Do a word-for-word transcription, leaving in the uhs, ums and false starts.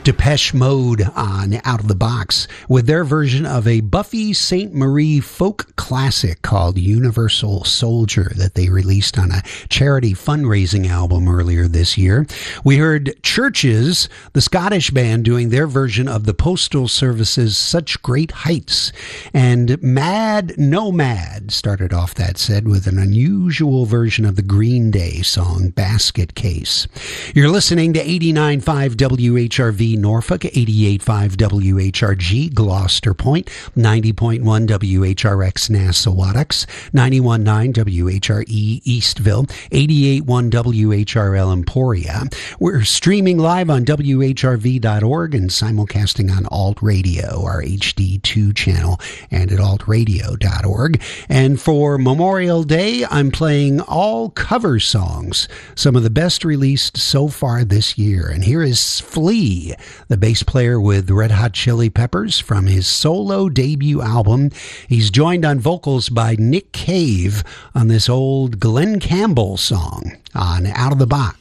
Depeche Mode on Out of the Box with their version of a Buffy Sainte-Marie folk classic called Universal Soldier that they released on a charity fundraising album earlier this year. We heard Churches, the Scottish band, doing their version of the Postal Service's Such Great Heights. And Mad Nomad started off that set with an unusual version of the Green Day song Basket Case. You're listening to eighty-nine point five W H R V Norfolk, eighty-eight point five W H R G Gloucester Point, ninety point one W H R X Nassawadox, ninety-one point nine W H R E Eastville, eighty-eight point one W H R L Emporia. We're streaming live on W H R V dot org and simulcasting on Alt Radio, our H D two channel, and at alt radio dot org. And for Memorial Day, I'm playing all cover songs, some of the best released so far this year. And here is Flea, the bass player with Red Hot Chili Peppers, from his solo debut album. He's joined on vocals by Nick Cave on this old Glenn Campbell song on Out of the Box.